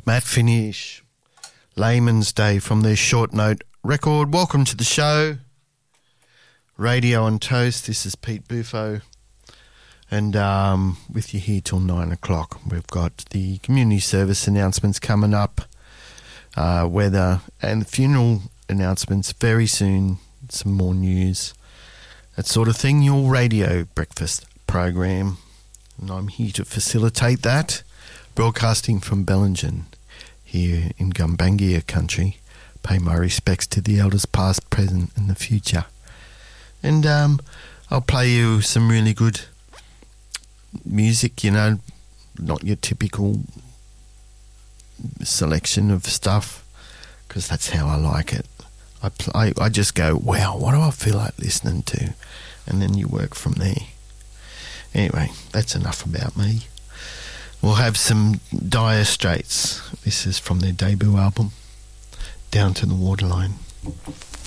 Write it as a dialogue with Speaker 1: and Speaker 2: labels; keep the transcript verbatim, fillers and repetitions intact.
Speaker 1: Matt Finish, Layman's Day from their Short Note record. Welcome to the show. Radio on Toast. This is Pete Buffo. And um, with you here till nine o'clock. We've got the community service announcements coming up, uh, weather and funeral announcements very soon, some more news, that sort of thing. Your radio breakfast program. And I'm here to facilitate that. Broadcasting from Bellingen here in Gumbaynggirr country. Pay my respects to the elders past, present and the future. And um, I'll play you some really good music, you know, not your typical selection of stuff, because that's how I like it. I, pl- I I just go, wow, what do I feel like listening to? And then you work from there. Anyway, that's enough about me. We'll have some Dire Straits. This is from their debut album, Down to the Waterline.